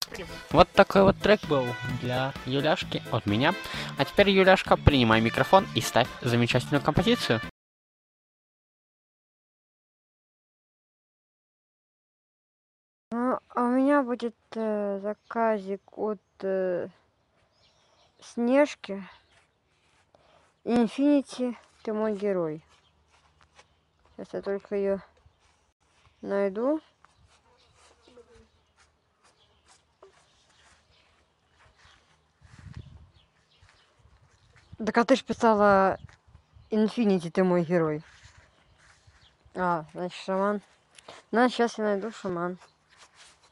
Вот такой вот трек был для Юляшки от меня. А теперь, Юляшка, принимай микрофон и ставь замечательную композицию. Ну, а у меня будет заказик от Снежки. Infinity, ты мой герой. Сейчас я только ее найду. Так а ты ж писала Infinity, ты мой герой. А, значит, шаман. Ну, сейчас я найду шаман.